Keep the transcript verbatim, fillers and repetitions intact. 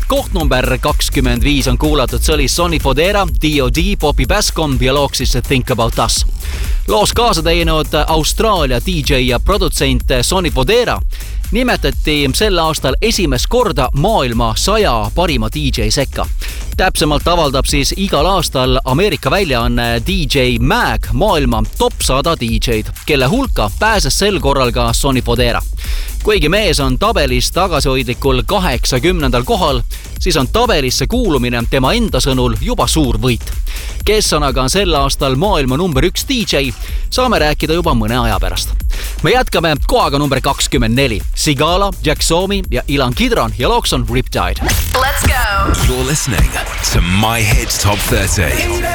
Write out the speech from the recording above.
Koht number kakskümmend viis on kuulatud, see oli Sonny Fodera, D O D, Bobby Bascom ja looks siis Think About Us. Loos kaasa teinud Austraalia D J ja produtsent Sonny Fodera nimetati sel aastal esimest korda maailma saja parima D J sekka. Täpsemalt avaldab siis igal aastal Ameerika väljaanne D J Mag maailma top sada D J-d, kelle hulka pääses sel korral ka Sonny Fodera. Kuigi mees on tabelis tagasihoidlikul kaheksakümnendal kohal, siis on tabelisse kuulumine tema enda sõnul juba suur võit. Kes on aga sel aastal maailma number üks D J, saame rääkida juba mõne aja pärast. Me jätkame kohaga number kakskümmend neli. Sigala, Jack Somi ja Ilan Kidron ja looks on Riptide. Let's go! You're listening to My Hits Top thirty.